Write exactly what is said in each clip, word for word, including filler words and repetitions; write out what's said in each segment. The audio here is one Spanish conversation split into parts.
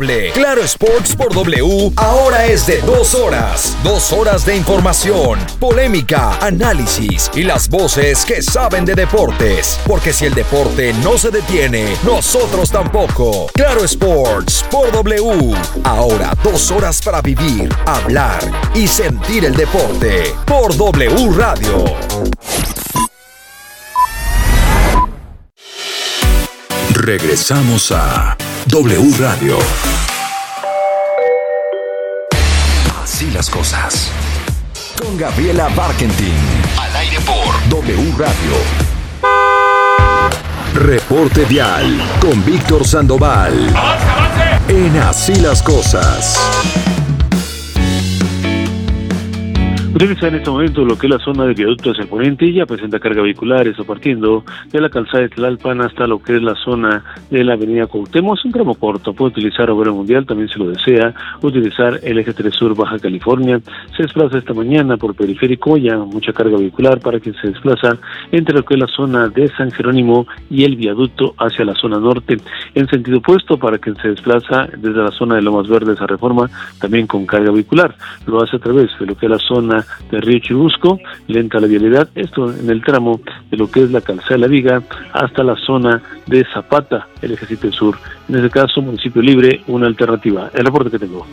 Claro Sports por W ahora es de dos horas. Dos horas de información, polémica, análisis y las voces que saben de deportes. Porque si el deporte no se detiene, nosotros tampoco. Claro Sports por W. Ahora dos horas para vivir, hablar y sentir el deporte. Por W Radio. Regresamos a W Radio. Así las cosas. Con Gabriela Barkentin. Al aire por W Radio. Reporte Vial con Víctor Sandoval. ¡Avance, avance! En Así las cosas. Utiliza en este momento lo que es la zona del viaducto hacia el poniente y ya presenta carga vehicular, está partiendo de la calzada de Tlalpan hasta lo que es la zona de la avenida Cuauhtémoc. Es un tramo corto, puede utilizar Obrero Mundial, también se lo desea, utilizar el eje tres Sur Baja California. Se desplaza esta mañana por periférico, ya mucha carga vehicular para quien se desplaza entre lo que es la zona de San Jerónimo y el viaducto hacia la zona norte. En sentido opuesto, para quien se desplaza desde la zona de Lomas Verdes a Reforma, también con carga vehicular. Lo hace a través de lo que es la zona de Río Churubusco, lenta la vialidad, esto en el tramo de lo que es la calzada de la Viga hasta la zona de Zapata, el eje siete Sur. En este caso, municipio libre, una alternativa. El reporte que tengo.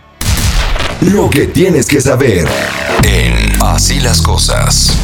Lo que tienes que saber en Así las cosas.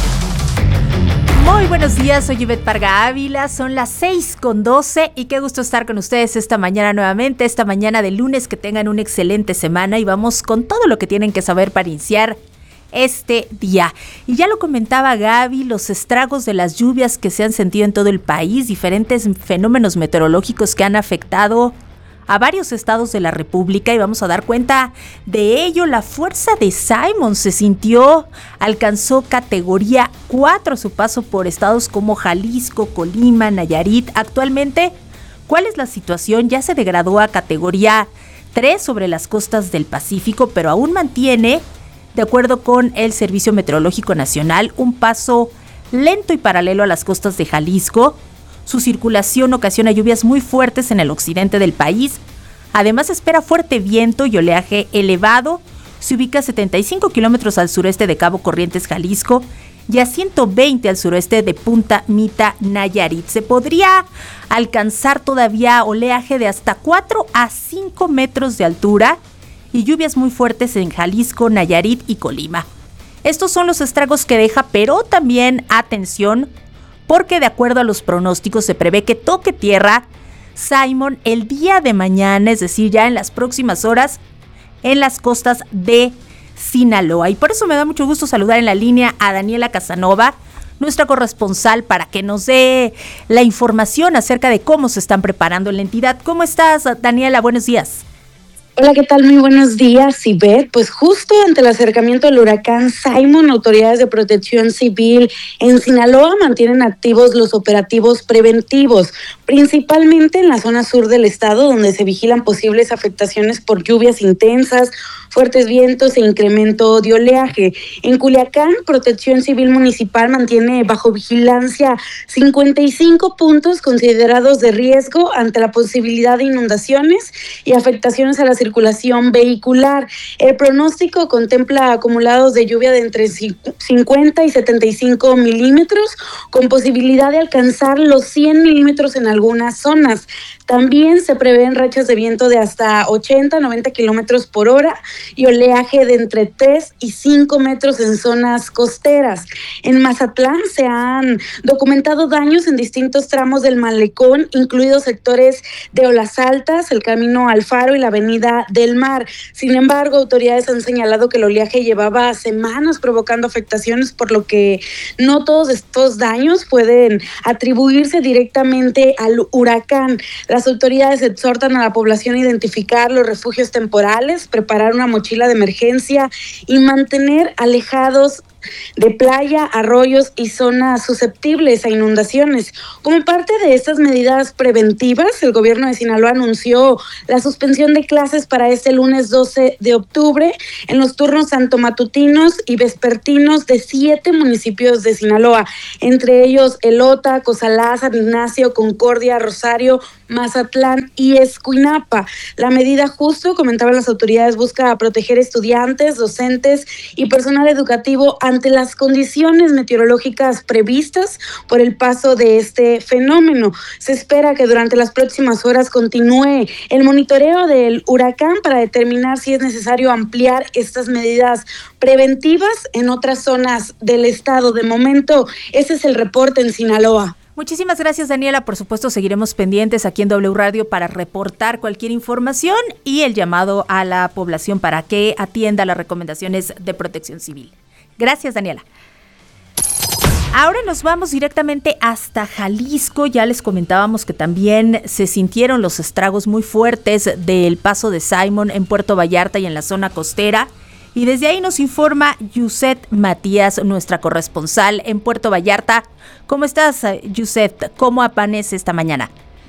Muy buenos días, soy Ivette Parga Ávila, son las seis con doce y qué gusto estar con ustedes esta mañana nuevamente, esta mañana de lunes, que tengan una excelente semana y vamos con todo lo que tienen que saber para iniciar este día. Y ya lo comentaba Gaby, los estragos de las lluvias que se han sentido en todo el país, diferentes fenómenos meteorológicos que han afectado a varios estados de la República y vamos a dar cuenta de ello. La fuerza de Simon se sintió, alcanzó categoría cuatro a su paso por estados como Jalisco, Colima, Nayarit. Actualmente, ¿cuál es la situación? Ya se degradó a categoría tres sobre las costas del Pacífico, pero aún mantiene, de acuerdo con el Servicio Meteorológico Nacional, un paso lento y paralelo a las costas de Jalisco. Su circulación ocasiona lluvias muy fuertes en el occidente del país. Además, espera fuerte viento y oleaje elevado. Se ubica a setenta y cinco kilómetros al sureste de Cabo Corrientes, Jalisco, y a ciento veinte al sureste de Punta Mita, Nayarit. Se podría alcanzar todavía oleaje de hasta cuatro a cinco metros de altura y lluvias muy fuertes en Jalisco, Nayarit y Colima. Estos son los estragos que deja, pero también atención, porque de acuerdo a los pronósticos se prevé que toque tierra Simon el día de mañana, es decir, ya en las próximas horas, en las costas de Sinaloa. Y por eso me da mucho gusto saludar en la línea a Daniela Casanova, nuestra corresponsal, para que nos dé la información acerca de cómo se están preparando en la entidad. ¿Cómo estás, Daniela? Buenos días. Hola, ¿qué tal? Muy buenos días, Ivette. Pues justo ante el acercamiento del huracán Simon, autoridades de protección civil en Sinaloa mantienen activos los operativos preventivos, principalmente en la zona sur del estado, donde se vigilan posibles afectaciones por lluvias intensas, fuertes vientos e incremento de oleaje. En Culiacán, Protección Civil Municipal mantiene bajo vigilancia cincuenta y cinco puntos considerados de riesgo ante la posibilidad de inundaciones y afectaciones a la circulación vehicular. El pronóstico contempla acumulados de lluvia de entre cincuenta y setenta y cinco milímetros, con posibilidad de alcanzar los cien milímetros en algunas zonas. También se prevén rachas de viento de hasta ochenta a noventa kilómetros por hora y oleaje de entre tres y cinco metros en zonas costeras. En Mazatlán se han documentado daños en distintos tramos del malecón, incluidos sectores de Olas Altas, el camino al Faro y la avenida del Mar. Sin embargo, autoridades han señalado que el oleaje llevaba semanas provocando afectaciones, por lo que no todos estos daños pueden atribuirse directamente al huracán. Las autoridades exhortan a la población a identificar los refugios temporales, preparar una mochila de emergencia y mantener alejados de playa, arroyos y zonas susceptibles a inundaciones. Como parte de estas medidas preventivas, el gobierno de Sinaloa anunció la suspensión de clases para este lunes doce de octubre en los turnos tanto matutinos y vespertinos de siete municipios de Sinaloa, entre ellos Elota, Cozalá, San Ignacio, Concordia, Rosario, Mazatlán y Escuinapa. La medida, justo comentaban las autoridades, busca proteger estudiantes, docentes y personal educativo ante las condiciones meteorológicas previstas por el paso de este fenómeno. Se espera que durante las próximas horas continúe el monitoreo del huracán para determinar si es necesario ampliar estas medidas preventivas en otras zonas del estado. De momento, ese es el reporte en Sinaloa. Muchísimas gracias, Daniela. Por supuesto, seguiremos pendientes aquí en W Radio para reportar cualquier información y el llamado a la población para que atienda las recomendaciones de Protección Civil. Gracias, Daniela. Ahora nos vamos directamente hasta Jalisco. Ya les comentábamos que también se sintieron los estragos muy fuertes del paso de Simon en Puerto Vallarta y en la zona costera. Y desde ahí nos informa Yuset Matías, nuestra corresponsal en Puerto Vallarta. ¿Cómo estás, Yuset? ¿Cómo amanece esta mañana?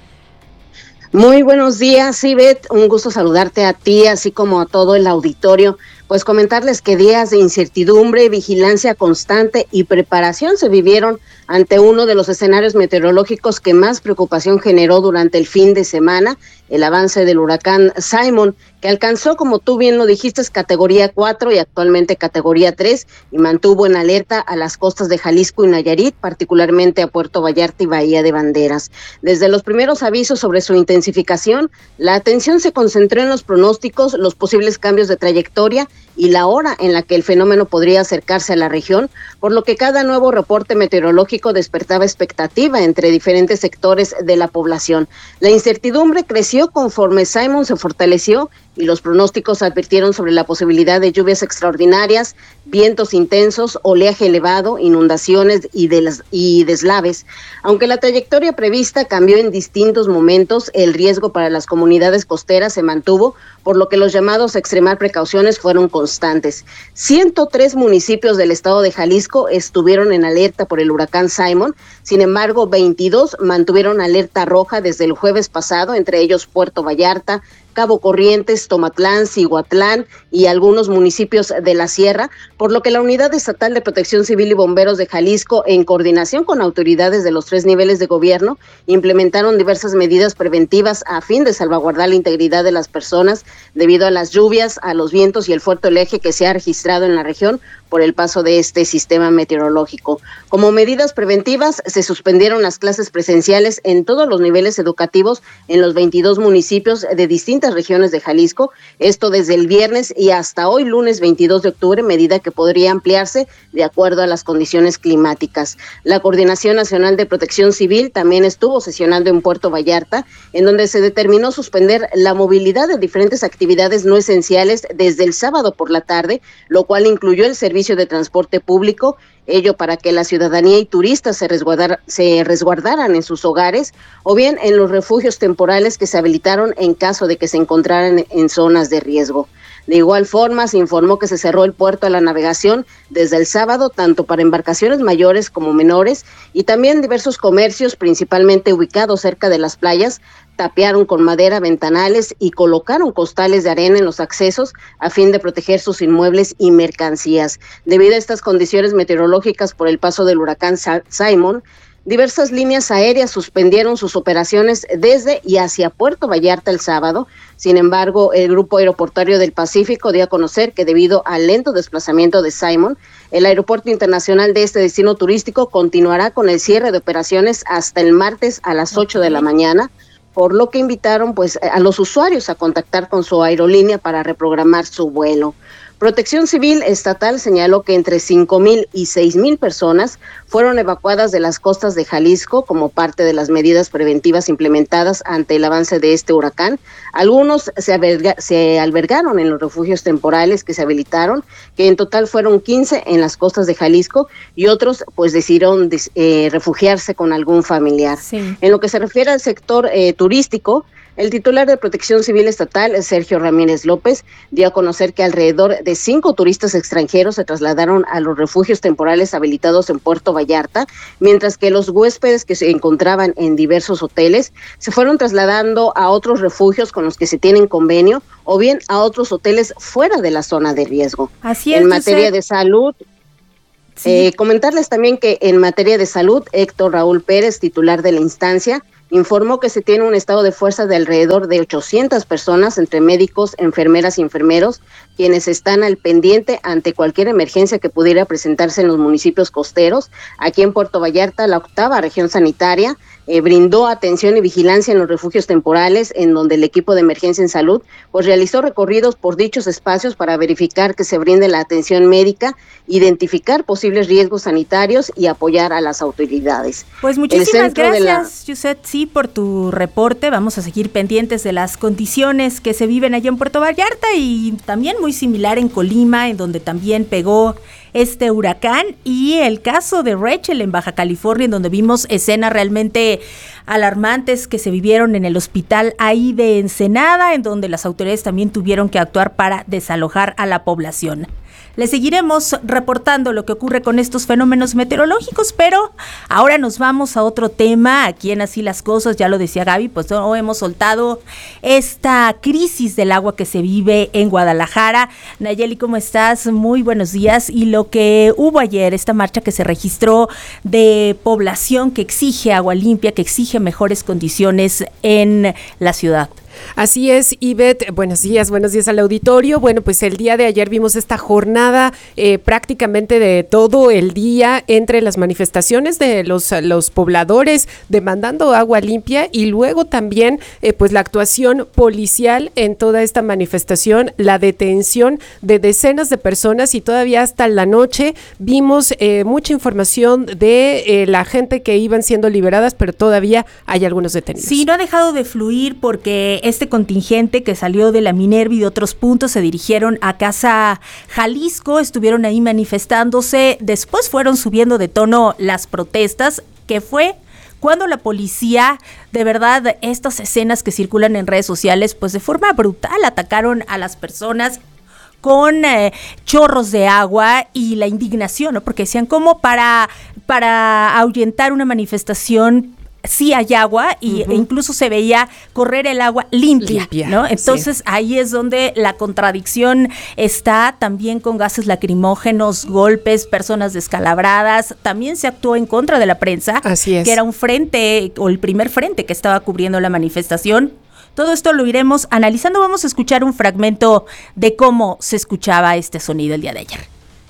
Muy buenos días, Ivette. Un gusto saludarte a ti, así como a todo el auditorio. Pues comentarles que días de incertidumbre, vigilancia constante y preparación se vivieron ante uno de los escenarios meteorológicos que más preocupación generó durante el fin de semana, el avance del huracán Simon, que alcanzó, como tú bien lo dijiste, categoría cuatro y actualmente categoría tres, y mantuvo en alerta a las costas de Jalisco y Nayarit, particularmente a Puerto Vallarta y Bahía de Banderas. Desde los primeros avisos sobre su intensificación, la atención se concentró en los pronósticos, los posibles cambios de trayectoria y la hora en la que el fenómeno podría acercarse a la región, por lo que cada nuevo reporte meteorológico despertaba expectativa entre diferentes sectores de la población. La incertidumbre creció conforme Simon se fortaleció y los pronósticos advirtieron sobre la posibilidad de lluvias extraordinarias, vientos intensos, oleaje elevado, inundaciones y, des- y deslaves. Aunque la trayectoria prevista cambió en distintos momentos, el riesgo para las comunidades costeras se mantuvo, por lo que los llamados a extremar precauciones fueron constantes. ciento tres municipios del estado de Jalisco estuvieron en alerta por el huracán Simon, sin embargo, veintidós mantuvieron alerta roja desde el jueves pasado, entre ellos Puerto Vallarta, Cabo Corrientes, Tomatlán, Cihuatlán y algunos municipios de la Sierra, por lo que la Unidad Estatal de Protección Civil y Bomberos de Jalisco, en coordinación con autoridades de los tres niveles de gobierno, implementaron diversas medidas preventivas a fin de salvaguardar la integridad de las personas debido a las lluvias, a los vientos y el fuerte oleaje que se ha registrado en la región por el paso de este sistema meteorológico. Como medidas preventivas, se suspendieron las clases presenciales en todos los niveles educativos en los veintidós municipios de distintas regiones de Jalisco, esto desde el viernes y hasta hoy lunes veintidós de octubre, medida que podría ampliarse de acuerdo a las condiciones climáticas. La Coordinación Nacional de Protección Civil también estuvo sesionando en Puerto Vallarta, en donde se determinó suspender la movilidad de diferentes actividades no esenciales desde el sábado por la tarde, lo cual incluyó el servicio de transporte público, ello para que la ciudadanía y turistas se, resguardar, se resguardaran en sus hogares o bien en los refugios temporales que se habilitaron en caso de que se encontraran en zonas de riesgo. De igual forma, se informó que se cerró el puerto a la navegación desde el sábado, tanto para embarcaciones mayores como menores, y también diversos comercios, principalmente ubicados cerca de las playas, tapiaron con madera ventanales y colocaron costales de arena en los accesos a fin de proteger sus inmuebles y mercancías. Debido a estas condiciones meteorológicas por el paso del huracán Simon, diversas líneas aéreas suspendieron sus operaciones desde y hacia Puerto Vallarta el sábado. Sin embargo, el Grupo Aeroportuario del Pacífico dio a conocer que debido al lento desplazamiento de Simon, el aeropuerto internacional de este destino turístico continuará con el cierre de operaciones hasta el martes a las ocho de la mañana, por lo que invitaron pues a los usuarios a contactar con su aerolínea para reprogramar su vuelo. Protección Civil Estatal señaló que entre cinco mil y seis mil personas fueron evacuadas de las costas de Jalisco como parte de las medidas preventivas implementadas ante el avance de este huracán. Algunos se, alberga, se albergaron en los refugios temporales que se habilitaron, que en total fueron quince en las costas de Jalisco, y otros pues decidieron eh, refugiarse con algún familiar. Sí. En lo que se refiere al sector eh, turístico, El titular de Protección Civil Estatal, Sergio Ramírez López, dio a conocer que alrededor de cinco turistas extranjeros se trasladaron a los refugios temporales habilitados en Puerto Vallarta, mientras que los huéspedes que se encontraban en diversos hoteles se fueron trasladando a otros refugios con los que se tienen convenio o bien a otros hoteles fuera de la zona de riesgo. Así es, en materia sé. de salud, sí. eh, comentarles también que en materia de salud, Héctor Raúl Pérez, titular de la instancia, informó que se tiene un estado de fuerza de alrededor de ochocientas personas, entre médicos, enfermeras y enfermeros, quienes están al pendiente ante cualquier emergencia que pudiera presentarse en los municipios costeros. Aquí en Puerto Vallarta, la octava región sanitaria, eh, brindó atención y vigilancia en los refugios temporales, en donde el equipo de emergencia en salud pues realizó recorridos por dichos espacios para verificar que se brinde la atención médica, identificar posibles riesgos sanitarios y apoyar a las autoridades. Pues muchísimas gracias, la... Yuset, sí, por tu reporte. Vamos a seguir pendientes de las condiciones que se viven allá en Puerto Vallarta y también muy similar en Colima, en donde también pegó este huracán, y el caso de Rachel en Baja California, en donde vimos escenas realmente alarmantes que se vivieron en el hospital ahí de Ensenada, en donde las autoridades también tuvieron que actuar para desalojar a la población. Le seguiremos reportando lo que ocurre con estos fenómenos meteorológicos, pero ahora nos vamos a otro tema. Aquí en Así las Cosas, ya lo decía Gaby, pues no hemos soltado esta crisis del agua que se vive en Guadalajara. Nayeli, ¿cómo estás? Muy buenos días. Y lo que hubo ayer, esta marcha que se registró de población que exige agua limpia, que exige mejores condiciones en la ciudad. Así es, Ivette, buenos días, buenos días al auditorio. Bueno, pues el día de ayer vimos esta jornada eh, prácticamente de todo el día entre las manifestaciones de los, los pobladores demandando agua limpia y luego también eh, pues la actuación policial en toda esta manifestación, la detención de decenas de personas y todavía hasta la noche vimos eh, mucha información de eh, la gente que iban siendo liberadas, pero todavía hay algunos detenidos. Sí, no ha dejado de fluir porque este contingente que salió de la Minerva y de otros puntos se dirigieron a Casa Jalisco, estuvieron ahí manifestándose, después fueron subiendo de tono las protestas, que fue cuando la policía, de verdad, estas escenas que circulan en redes sociales, pues de forma brutal atacaron a las personas con eh, chorros de agua y la indignación, ¿no? Porque decían, ¿cómo para, para ahuyentar una manifestación sí hay agua y uh-huh. e incluso se veía correr el agua limpia, limpia ¿no? Entonces sí. Ahí es donde la contradicción está, también con gases lacrimógenos, golpes, personas descalabradas. También se actuó en contra de la prensa, Así es. que era un frente o el primer frente que estaba cubriendo la manifestación. Todo esto lo iremos analizando. Vamos a escuchar un fragmento de cómo se escuchaba este sonido el día de ayer.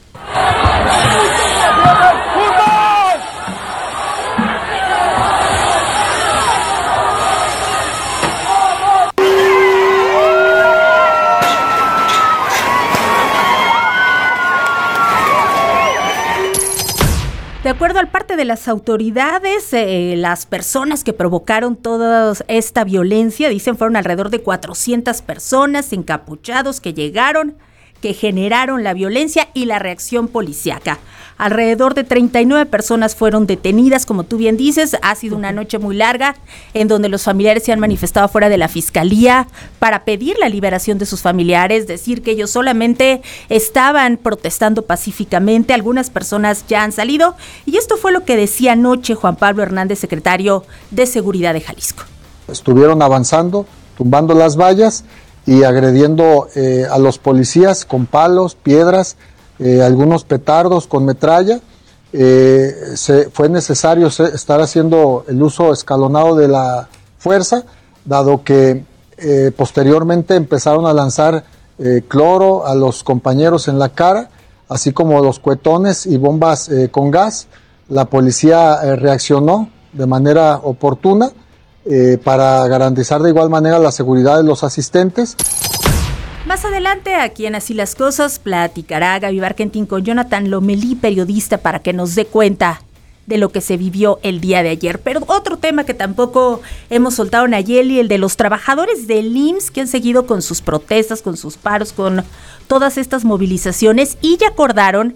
De acuerdo al parte de las autoridades, eh, las personas que provocaron toda esta violencia, dicen, fueron alrededor de cuatrocientas personas encapuchados que llegaron, que generaron la violencia y la reacción policíaca. Alrededor de treinta y nueve personas fueron detenidas, como tú bien dices. Ha sido una noche muy larga en donde los familiares se han manifestado fuera de la fiscalía para pedir la liberación de sus familiares, decir que ellos solamente estaban protestando pacíficamente. Algunas personas ya han salido y esto fue lo que decía anoche Juan Pablo Hernández, secretario de Seguridad de Jalisco. Estuvieron avanzando, tumbando las vallas y agrediendo eh, a los policías con palos, piedras, eh, algunos petardos con metralla. Eh, se, fue necesario se, estar haciendo el uso escalonado de la fuerza, dado que eh, posteriormente empezaron a lanzar eh, cloro a los compañeros en la cara, así como los cuetones y bombas eh, con gas. La policía eh, reaccionó de manera oportuna Eh, para garantizar de igual manera la seguridad de los asistentes. Más adelante, aquí en Así las Cosas, platicará Gaby Barkentin con Jonathan Lomelí, periodista, para que nos dé cuenta de lo que se vivió el día de ayer. Pero otro tema que tampoco hemos soltado, Nayeli, el de los trabajadores del I M S S que han seguido con sus protestas, con sus paros, con todas estas movilizaciones, y ya acordaron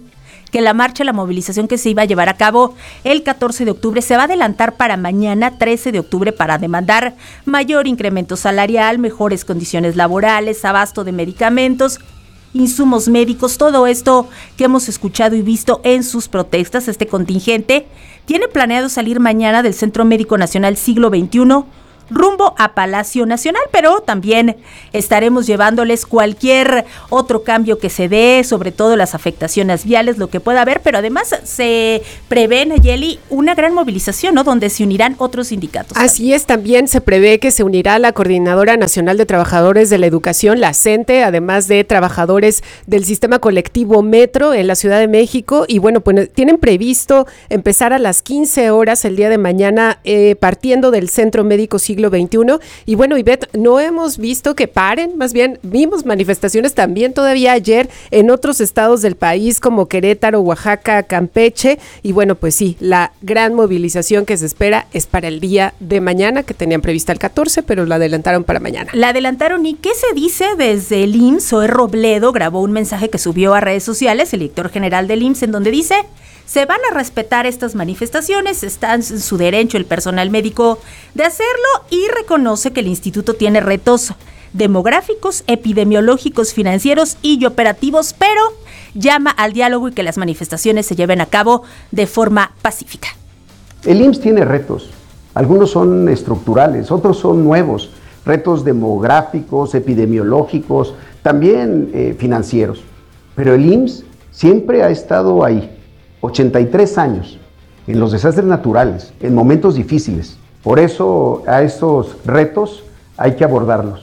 que la marcha, la movilización que se iba a llevar a cabo el catorce de octubre se va a adelantar para mañana, trece de octubre, para demandar mayor incremento salarial, mejores condiciones laborales, abasto de medicamentos, insumos médicos, todo esto que hemos escuchado y visto en sus protestas. Este contingente tiene planeado salir mañana del Centro Médico Nacional Siglo veintiuno rumbo a Palacio Nacional, pero también estaremos llevándoles cualquier otro cambio que se dé, sobre todo las afectaciones viales, lo que pueda haber, pero además se prevé, Nayeli, una gran movilización, ¿no?, donde se unirán otros sindicatos. Así también. es, también se prevé que se unirá la Coordinadora Nacional de Trabajadores de la Educación, la CENTE, además de trabajadores del Sistema Colectivo Metro en la Ciudad de México, y bueno, pues tienen previsto empezar a las quince horas el día de mañana, eh, partiendo del Centro Médico Siglo veintiuno, y bueno, Ivette, no hemos visto que paren, más bien vimos manifestaciones también todavía ayer en otros estados del país como Querétaro, Oaxaca, Campeche, y bueno, pues sí, la gran movilización que se espera es para el día de mañana, que tenían prevista el catorce, pero la adelantaron para mañana. La adelantaron, ¿y qué se dice desde el I M S S? Zoe Robledo grabó un mensaje que subió a redes sociales, el director general del I M S S, en donde dice: se van a respetar estas manifestaciones, está en su derecho el personal médico de hacerlo, y reconoce que el instituto tiene retos demográficos, epidemiológicos, financieros y operativos, pero llama al diálogo y que las manifestaciones se lleven a cabo de forma pacífica. El I M S S tiene retos, algunos son estructurales, otros son nuevos, retos demográficos, epidemiológicos, también eh, financieros, pero el I M S S siempre ha estado ahí. ochenta y tres años, en los desastres naturales, en momentos difíciles. Por eso a estos retos hay que abordarlos.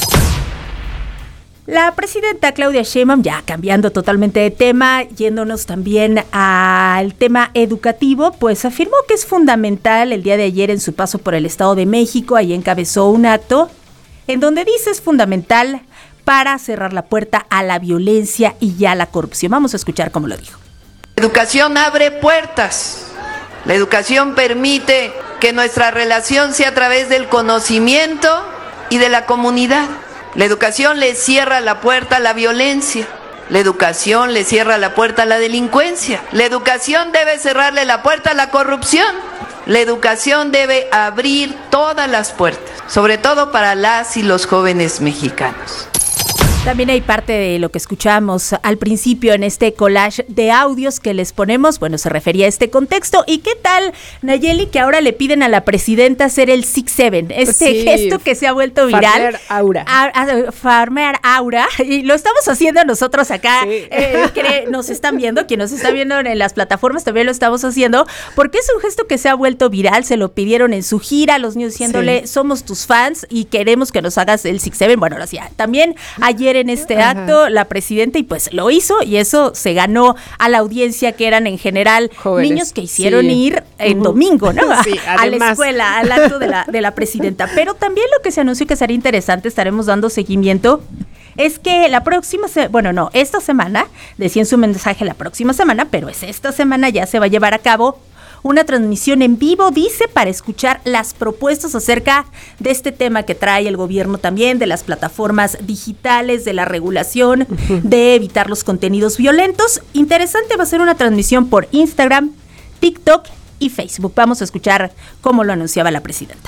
La presidenta Claudia Sheinbaum, ya cambiando totalmente de tema, yéndonos también al tema educativo, pues afirmó que es fundamental. El día de ayer, en su paso por el Estado de México, ahí encabezó un acto en donde dice es fundamental para cerrar la puerta a la violencia y a la corrupción. Vamos a escuchar cómo lo dijo. La educación abre puertas, la educación permite que nuestra relación sea a través del conocimiento y de la comunidad. La educación le cierra la puerta a la violencia, la educación le cierra la puerta a la delincuencia, la educación debe cerrarle la puerta a la corrupción, la educación debe abrir todas las puertas, sobre todo para las y los jóvenes mexicanos. También hay parte de lo que escuchamos al principio en este collage de audios que les ponemos, bueno, se refería a este contexto. ¿Y qué tal, Nayeli, que ahora le piden a la presidenta hacer el six seven? Este sí, gesto que se ha vuelto viral. Farmer Aura. A, a, farmer Aura, y lo estamos haciendo nosotros acá, sí. eh, que nos están viendo, quien nos está viendo en las plataformas también lo estamos haciendo, porque es un gesto que se ha vuelto viral, se lo pidieron en su gira, los niños diciéndole, sí. somos tus fans y queremos que nos hagas el six seven. Bueno, lo hacía. También ayer en este Ajá. acto la presidenta, y pues lo hizo, y eso se ganó a la audiencia, que eran en general jóvenes, niños que hicieron sí. ir en uh-huh. domingo, ¿no? Sí, a la escuela, al acto de la, de la presidenta. Pero también lo que se anunció que sería interesante, estaremos dando seguimiento, es que la próxima, se- bueno, no, esta semana, decía en su mensaje la próxima semana, pero es esta semana, ya se va a llevar a cabo una transmisión en vivo, dice, para escuchar las propuestas acerca de este tema que trae el gobierno también, de las plataformas digitales, de la regulación, uh-huh. de evitar los contenidos violentos. Interesante, va a ser una transmisión por Instagram, TikTok y Facebook. Vamos a escuchar cómo lo anunciaba la presidenta.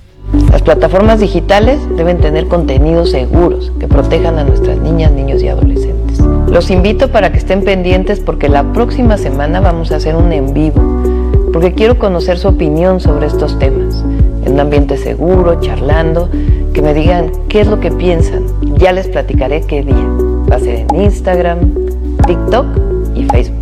Las plataformas digitales deben tener contenidos seguros que protejan a nuestras niñas, niños y adolescentes. Los invito para que estén pendientes, porque la próxima semana vamos a hacer un en vivo, porque quiero conocer su opinión sobre estos temas, en un ambiente seguro, charlando, que me digan qué es lo que piensan. Ya les platicaré qué día. Va a ser en Instagram, TikTok y Facebook.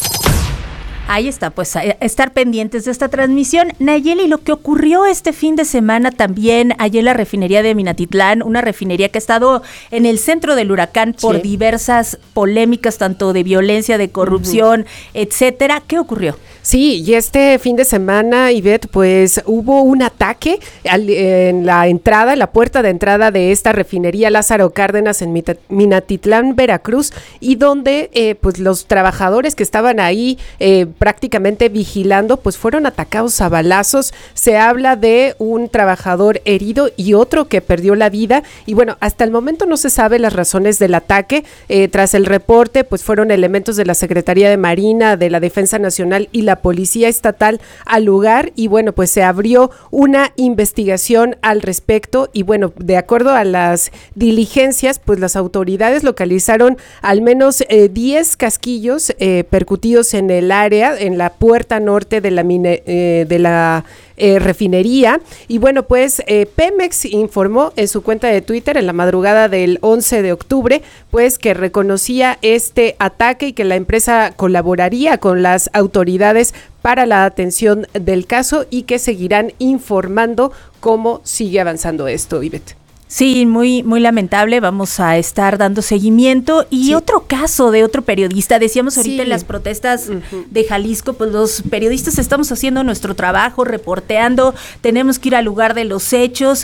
Ahí está, pues a estar pendientes de esta transmisión. Nayeli, lo que ocurrió este fin de semana también allí en la refinería de Minatitlán, una refinería que ha estado en el centro del huracán por sí. diversas polémicas, tanto de violencia, de corrupción, uh-huh. etcétera. ¿Qué ocurrió? Sí, y este fin de semana, Ivette, pues hubo un ataque al, en la entrada, en la puerta de entrada de esta refinería Lázaro Cárdenas en Mita, Minatitlán, Veracruz, y donde eh, pues los trabajadores que estaban ahí eh, prácticamente vigilando, pues fueron atacados a balazos. Se habla de un trabajador herido y otro que perdió la vida, y bueno, hasta el momento no se sabe las razones del ataque. Eh, tras el reporte, pues fueron elementos de la Secretaría de Marina, de la Defensa Nacional y la Policía Estatal al lugar, y bueno, pues se abrió una investigación al respecto, y bueno, de acuerdo a las diligencias, pues las autoridades localizaron al menos eh, diez casquillos eh, percutidos en el área, en la puerta norte de la, mine, eh, de la Eh, refinería, y bueno, pues eh, Pemex informó en su cuenta de Twitter en la madrugada del once de octubre, pues que reconocía este ataque y que la empresa colaboraría con las autoridades para la atención del caso, y que seguirán informando cómo sigue avanzando esto, Ivette. Sí, muy, muy lamentable, vamos a estar dando seguimiento. Y sí, otro caso de otro periodista, decíamos ahorita sí. en las protestas uh-huh. de Jalisco, pues los periodistas estamos haciendo nuestro trabajo, reporteando, tenemos que ir al lugar de los hechos,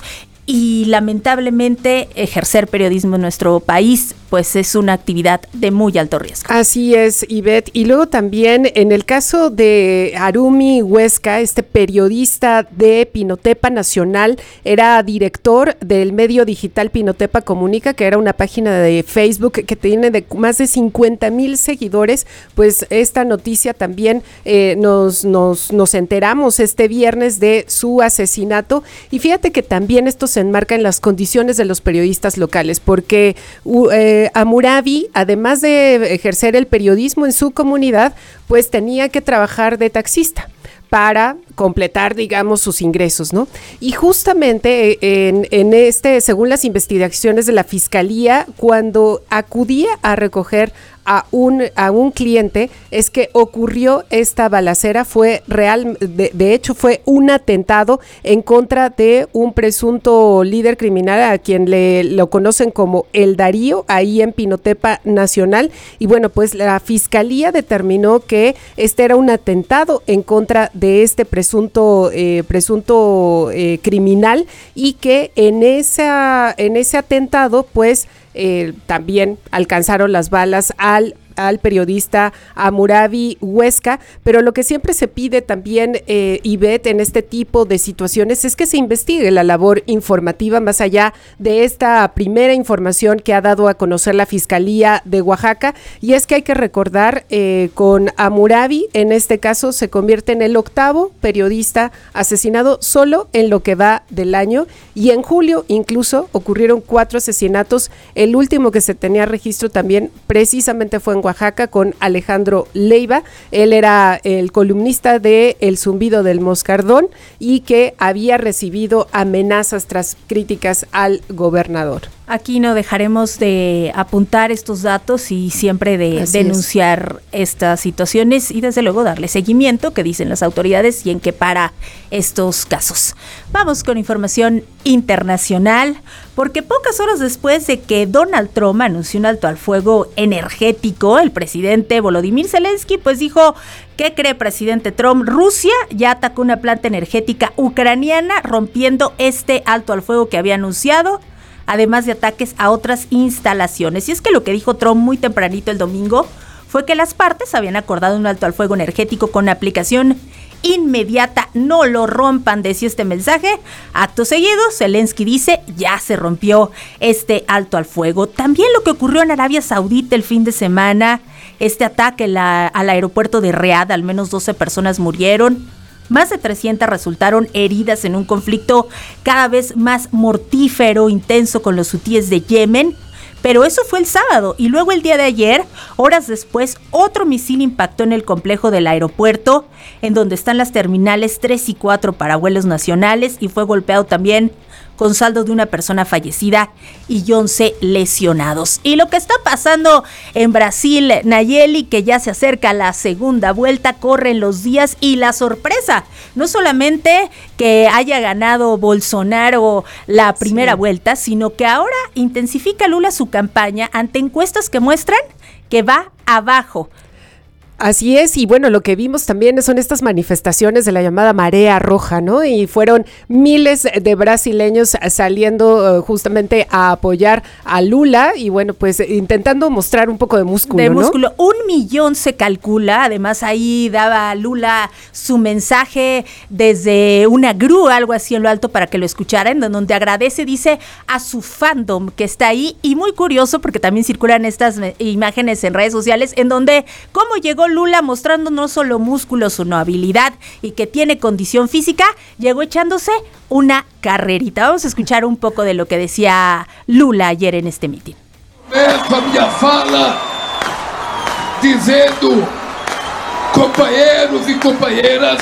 y lamentablemente ejercer periodismo en nuestro país pues es una actividad de muy alto riesgo. Así es, Ivette. Y luego también en el caso de Arumi Huesca, este periodista de Pinotepa Nacional, era director del medio digital Pinotepa Comunica, que era una página de Facebook que tiene de más de cincuenta mil seguidores. Pues esta noticia también eh, nos, nos, nos enteramos este viernes de su asesinato, y fíjate que también esto se enmarca en las condiciones de los periodistas locales, porque eh, Hammurabi, además de ejercer el periodismo en su comunidad, pues tenía que trabajar de taxista para completar, digamos, sus ingresos, ¿no? Y justamente en, en este, según las investigaciones de la Fiscalía, cuando acudía a recoger a un, a un cliente, es que ocurrió esta balacera. Fue real, de, de hecho fue un atentado en contra de un presunto líder criminal a quien le lo conocen como El Darío, ahí en Pinotepa Nacional, y bueno, pues la Fiscalía determinó que este era un atentado en contra de este presunto eh, presunto eh, criminal, y que en esa en ese atentado pues Eh, también alcanzaron las balas al al periodista Hammurabi Huesca, pero lo que siempre se pide también, eh, Ivette, en este tipo de situaciones es que se investigue la labor informativa más allá de esta primera información que ha dado a conocer la Fiscalía de Oaxaca, y es que hay que recordar eh, con Hammurabi, en este caso se convierte en el octavo periodista asesinado solo en lo que va del año, y en julio incluso ocurrieron cuatro asesinatos. El último que se tenía registro también precisamente fue en Oaxaca, con Alejandro Leiva. Él era el columnista de El Zumbido del Moscardón, y que había recibido amenazas tras críticas al gobernador. Aquí no dejaremos de apuntar estos datos y siempre de Así denunciar es. estas situaciones, y desde luego darle seguimiento, que dicen las autoridades, y en qué para estos casos. Vamos con información internacional, porque pocas horas después de que Donald Trump anunció un alto al fuego energético, el presidente Volodymyr Zelensky pues dijo: ¿qué cree, presidente Trump? Rusia ya atacó una planta energética ucraniana, rompiendo este alto al fuego que había anunciado, además de ataques a otras instalaciones. Y es que lo que dijo Trump muy tempranito el domingo fue que las partes habían acordado un alto al fuego energético con aplicación inmediata. No lo rompan, decía este mensaje. Acto seguido, Zelensky dice: ya se rompió este alto al fuego. También lo que ocurrió en Arabia Saudita el fin de semana, este ataque la, al aeropuerto de Riad, al menos doce personas murieron. Más de trescientas resultaron heridas en un conflicto cada vez más mortífero, intenso con los hutíes de Yemen. Pero eso fue el sábado, y luego el día de ayer, horas después, otro misil impactó en el complejo del aeropuerto, en donde están las terminales tres y cuatro para vuelos nacionales, y fue golpeado también, con saldo de una persona fallecida y once lesionados. Y lo que está pasando en Brasil, Nayeli, que ya se acerca la segunda vuelta, corren los días, y la sorpresa, no solamente que haya ganado Bolsonaro la primera sí. vuelta, sino que ahora intensifica Lula su campaña ante encuestas que muestran que va abajo. Así es, y bueno, lo que vimos también son estas manifestaciones de la llamada marea roja, ¿no? Y fueron miles de brasileños saliendo uh, justamente a apoyar a Lula y bueno, pues intentando mostrar un poco de músculo, De ¿no? músculo, un millón se calcula, además ahí daba Lula su mensaje desde una grúa, algo así en lo alto para que lo escucharan, donde agradece, dice, a su fandom que está ahí, y muy curioso porque también circulan estas imágenes en redes sociales en donde cómo llegó Lula mostrando no solo músculos, sino habilidad y que tiene condición física, llegó echándose una carrerita. Vamos a escuchar un poco de lo que decía Lula ayer en este mitin. Começo a minha fala dizendo, companheiros e companheiras,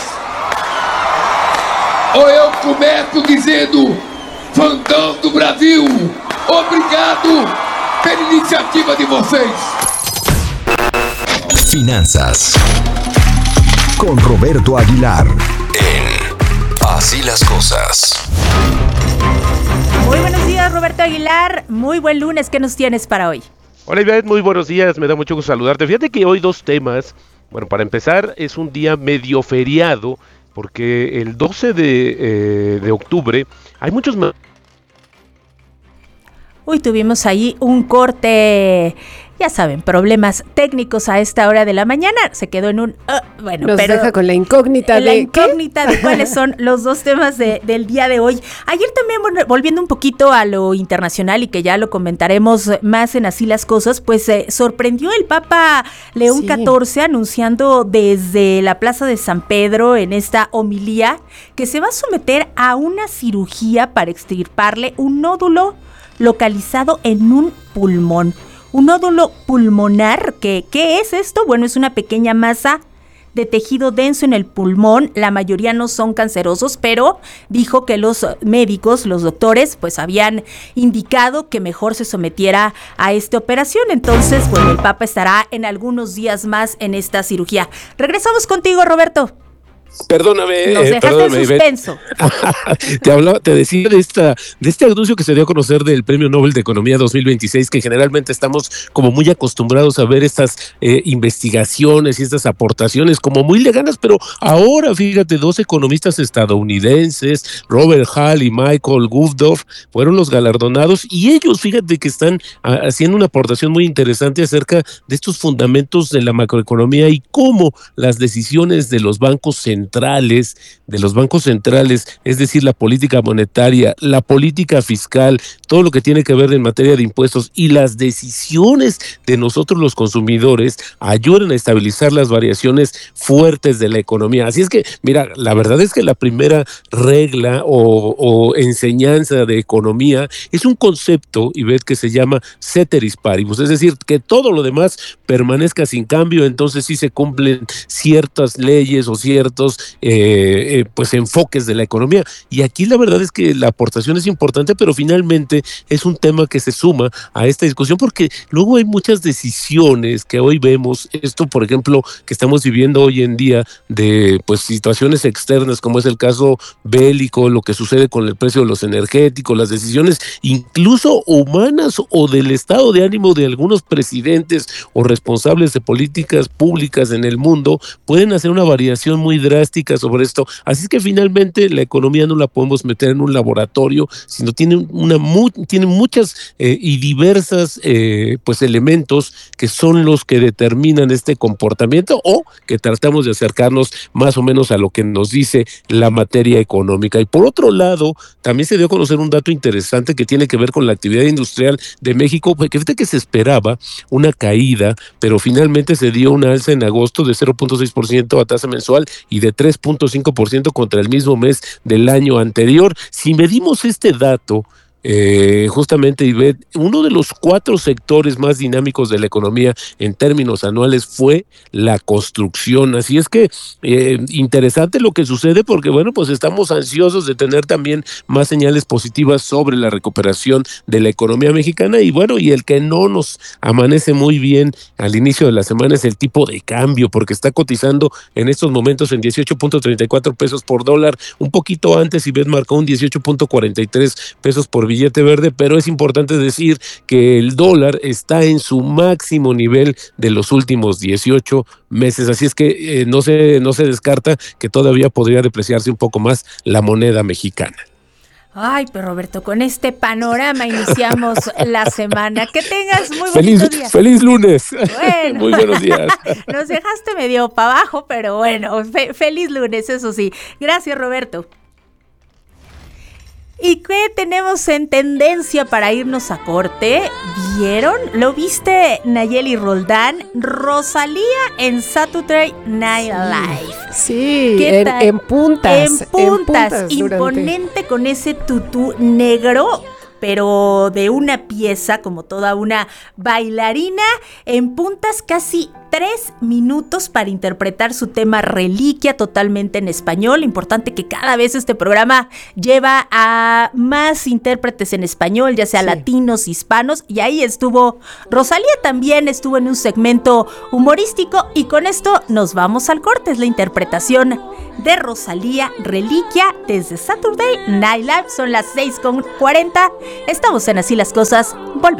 ou eu começo dizendo, fandão do Brasil, obrigado pela iniciativa de vocês. Finanzas con Roberto Aguilar en Así las Cosas. Muy buenos días, Roberto Aguilar. Muy buen lunes. ¿Qué nos tienes para hoy? Hola, Ivette. Muy buenos días. Me da mucho gusto saludarte. Fíjate que hoy dos temas. Bueno, para empezar, es un día medio feriado porque el doce de, eh, de octubre hay muchos... Uy, tuvimos ahí un corte, ya saben, problemas técnicos a esta hora de la mañana. Se quedó en un... Uh, bueno, Nos pero deja con la incógnita la de... incógnita ¿qué? de cuáles son los dos temas de, del día de hoy. Ayer también, bueno, volviendo un poquito a lo internacional y que ya lo comentaremos más en Así las Cosas, pues eh, sorprendió el Papa León Sí. catorce anunciando desde la Plaza de San Pedro en esta homilía que se va a someter a una cirugía para extirparle un nódulo localizado en un pulmón. Un nódulo pulmonar, que, ¿qué es esto? Bueno, es una pequeña masa de tejido denso en el pulmón. La mayoría no son cancerosos, pero dijo que los médicos, los doctores, pues habían indicado que mejor se sometiera a esta operación. Entonces, bueno, el Papa estará en algunos días más en esta cirugía. Regresamos contigo, Roberto. Perdóname, Nos eh, dejaste perdóname, en Ivette. suspenso. te hablaba, te decía de esta, de este anuncio que se dio a conocer del Premio Nobel de Economía dos mil veintiséis, que generalmente estamos como muy acostumbrados a ver estas eh, investigaciones y estas aportaciones como muy lejanas, pero ahora fíjate, dos economistas estadounidenses, Robert Hall y Michael Gufdorf, fueron los galardonados, y ellos fíjate que están a, haciendo una aportación muy interesante acerca de estos fundamentos de la macroeconomía y cómo las decisiones de los bancos centrales centrales, de los bancos centrales, es decir, la política monetaria, la política fiscal, todo lo que tiene que ver en materia de impuestos y las decisiones de nosotros los consumidores ayudan a estabilizar las variaciones fuertes de la economía. Así es que, mira, la verdad es que la primera regla o, o enseñanza de economía es un concepto, y ves que se llama ceteris paribus, es decir, que todo lo demás permanezca sin cambio, entonces sí se cumplen ciertas leyes o ciertos Eh, eh, pues enfoques de la economía, y aquí la verdad es que la aportación es importante, pero finalmente es un tema que se suma a esta discusión porque luego hay muchas decisiones que hoy vemos, esto por ejemplo que estamos viviendo hoy en día de pues situaciones externas como es el caso bélico, lo que sucede con el precio de los energéticos, las decisiones incluso humanas o del estado de ánimo de algunos presidentes o responsables de políticas públicas en el mundo pueden hacer una variación muy drástica sobre esto. Así es que finalmente la economía no la podemos meter en un laboratorio, sino tiene una mu tiene muchas eh, y diversas eh, pues elementos que son los que determinan este comportamiento o que tratamos de acercarnos más o menos a lo que nos dice la materia económica. Y por otro lado, también se dio a conocer un dato interesante que tiene que ver con la actividad industrial de México, que fíjate que se esperaba una caída, pero finalmente se dio una alza en agosto de cero punto seis por ciento a tasa mensual y de tres punto cinco por ciento contra el mismo mes del año anterior. Si medimos este dato, Eh, justamente, Ivette, uno de los cuatro sectores más dinámicos de la economía en términos anuales fue la construcción. Así es que eh, interesante lo que sucede porque, bueno, pues estamos ansiosos de tener también más señales positivas sobre la recuperación de la economía mexicana y, bueno, y el que no nos amanece muy bien al inicio de la semana es el tipo de cambio porque está cotizando en estos momentos en dieciocho punto treinta y cuatro pesos por dólar, un poquito antes Ivette marcó un dieciocho punto cuarenta y tres pesos por billete verde, pero es importante decir que el dólar está en su máximo nivel de los últimos dieciocho meses, así es que eh, no se, no se descarta que todavía podría depreciarse un poco más la moneda mexicana. Ay, pero Roberto, con este panorama iniciamos la semana. Que tengas muy bonito feliz, día. Feliz lunes. Bueno. Muy buenos días. Nos dejaste medio para abajo, pero bueno, fe- feliz lunes, eso sí. Gracias, Roberto. ¿Y qué tenemos en tendencia para irnos a corte? ¿Vieron? ¿Lo viste, Nayeli Roldán? Rosalía en Saturday Night Live. Sí, ¿Qué en, tal? en puntas. En puntas, en puntas imponente durante... con ese tutú negro, pero de una pieza, como toda una bailarina, en puntas casi tres minutos para interpretar su tema Reliquia totalmente en español. Importante que cada vez este programa lleva a más intérpretes en español, ya sea sí. latinos, hispanos, y ahí estuvo Rosalía, también estuvo en un segmento humorístico, y con esto nos vamos al corte. Es la interpretación de Rosalía, Reliquia, desde Saturday Night Live. Son las seis con cuarenta. Estamos en Así las Cosas. Volvemos.